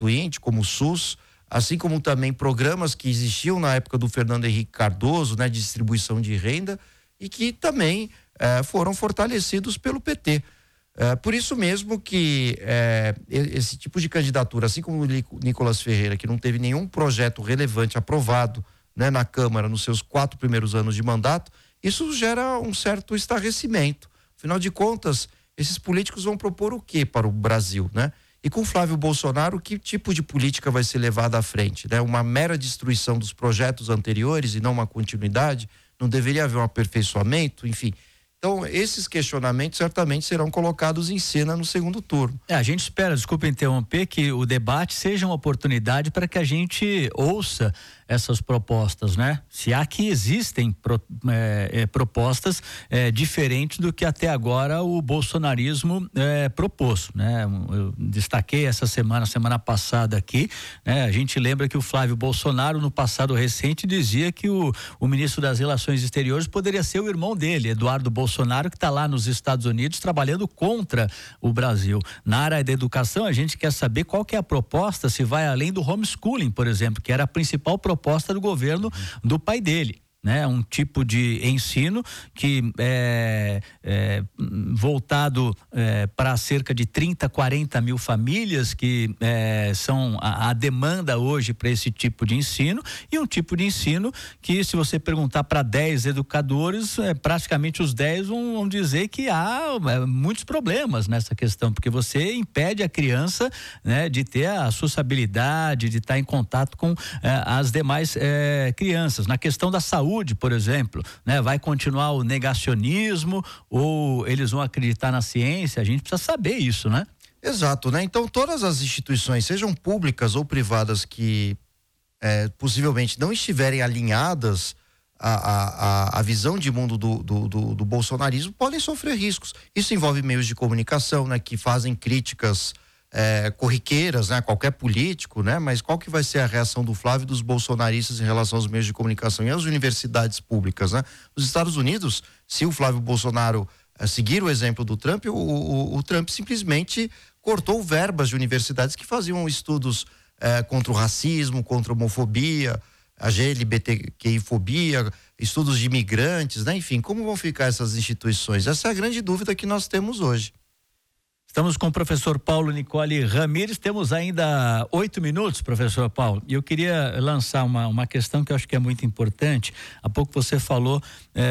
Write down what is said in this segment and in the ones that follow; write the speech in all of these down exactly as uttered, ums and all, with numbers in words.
contribuinte, como o SUS, assim como também programas que existiam na época do Fernando Henrique Cardoso, né, de distribuição de renda, e que também eh, foram fortalecidos pelo P T. Eh, por isso mesmo que eh, esse tipo de candidatura, assim como o Nicolas Ferreira, que não teve nenhum projeto relevante aprovado, né, na Câmara nos seus quatro primeiros anos de mandato, isso gera um certo estarrecimento. Afinal de contas, esses políticos vão propor o quê para o Brasil, né? E com Flávio Bolsonaro, que tipo de política vai ser levada à frente, né? Uma mera destruição dos projetos anteriores e não uma continuidade? Não deveria haver um aperfeiçoamento? Enfim. Então, esses questionamentos certamente serão colocados em cena no segundo turno. É, a gente espera, desculpa interromper, que o debate seja uma oportunidade para que a gente ouça essas propostas, né? Se há que existem pro, é, é, propostas é, diferentes do que até agora o bolsonarismo é, propôs, né? Eu destaquei essa semana, semana passada aqui, né? A gente lembra que o Flávio Bolsonaro, no passado recente, dizia que o, o ministro das Relações Exteriores poderia ser o irmão dele, Eduardo Bolsonaro, que está lá nos Estados Unidos trabalhando contra o Brasil. Na área da educação, a gente quer saber qual que é a proposta, se vai além do homeschooling, por exemplo, que era a principal proposta proposta do governo do pai dele, né? Um tipo de ensino que é, é voltado é, para cerca de trinta, quarenta mil famílias que é, são a, a demanda hoje para esse tipo de ensino, e um tipo de ensino que, se você perguntar para dez educadores, é, praticamente os dez vão, vão dizer que há é, muitos problemas nessa questão, porque você impede a criança, né, de ter a sociabilidade, de estar em contato com é, as demais é, crianças. Na questão da saúde, por exemplo, né? Vai continuar o negacionismo ou eles vão acreditar na ciência? A gente precisa saber isso, né? Exato, né? Então, todas as instituições, sejam públicas ou privadas, que é, possivelmente não estiverem alinhadas à, à, à visão de mundo do, do, do, do bolsonarismo, podem sofrer riscos. Isso envolve meios de comunicação, né? Que fazem críticas É, corriqueiras, né? Qualquer político, né? Mas qual que vai ser a reação do Flávio e dos bolsonaristas em relação aos meios de comunicação e às universidades públicas, né? Nos Estados Unidos, se o Flávio Bolsonaro eh, seguir o exemplo do Trump, o, o, o Trump simplesmente cortou verbas de universidades que faziam estudos eh, contra o racismo, contra a homofobia, a L G B T Q I-fobia, estudos de imigrantes, né? Enfim, como vão ficar essas instituições? Essa é a grande dúvida que nós temos hoje. Estamos com o professor Paulo Nicole Ramires, temos ainda oito minutos, professor Paulo, e eu queria lançar uma, uma questão que eu acho que é muito importante. Há pouco você falou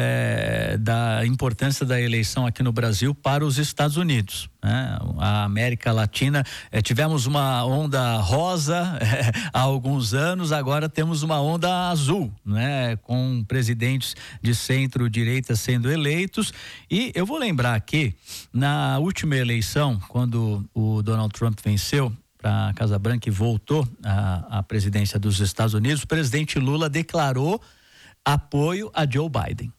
é, da importância da eleição aqui no Brasil para os Estados Unidos, né? A América Latina, é, tivemos uma onda rosa é, há alguns anos, agora temos uma onda azul, né? Com presidentes de centro-direita sendo eleitos, e eu vou lembrar aqui, na última eleição, quando o Donald Trump venceu para a Casa Branca e voltou à, à presidência dos Estados Unidos, o presidente Lula declarou apoio a Joe Biden.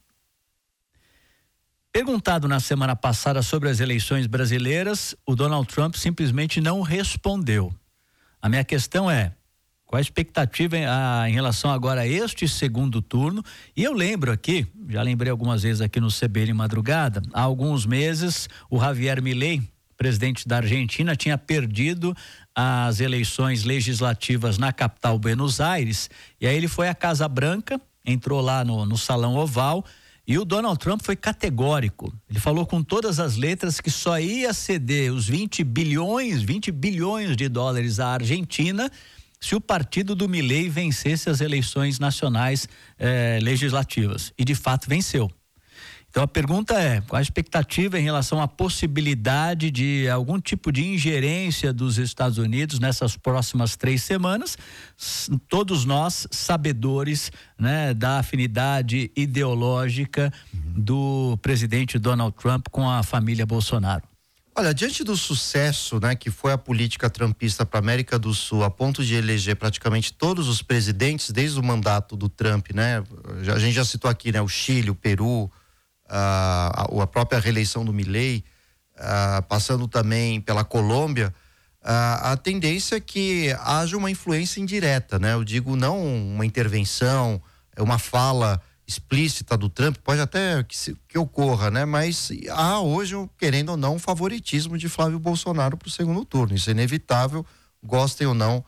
Perguntado na semana passada sobre as eleições brasileiras, o Donald Trump simplesmente não respondeu. A minha questão é: qual a expectativa em, a, em relação agora a este segundo turno? E eu lembro aqui, já lembrei algumas vezes aqui no C B N Madrugada, há alguns meses o Javier Milei, presidente da Argentina, tinha perdido as eleições legislativas na capital Buenos Aires, e aí ele foi à Casa Branca, entrou lá no, no Salão Oval, e o Donald Trump foi categórico. Ele falou com todas as letras que só ia ceder os vinte bilhões, vinte bilhões de dólares à Argentina se o partido do Milei vencesse as eleições nacionais eh, legislativas. E de fato venceu. Então a pergunta é: qual a expectativa em relação à possibilidade de algum tipo de ingerência dos Estados Unidos nessas próximas três semanas? Todos nós sabedores, né, da afinidade ideológica do presidente Donald Trump com a família Bolsonaro. Olha, diante do sucesso, né, que foi a política trumpista para a América do Sul, a ponto de eleger praticamente todos os presidentes desde o mandato do Trump, né? A gente já citou aqui, né, o Chile, o Peru, a, a própria reeleição do Milei, a, passando também pela Colômbia, a, a tendência é que haja uma influência indireta, né? Eu digo, não uma intervenção, uma fala explícita do Trump, pode até que, se, que ocorra, né? Mas há hoje, querendo ou não, um favoritismo de Flávio Bolsonaro para o segundo turno. Isso é inevitável, gostem ou não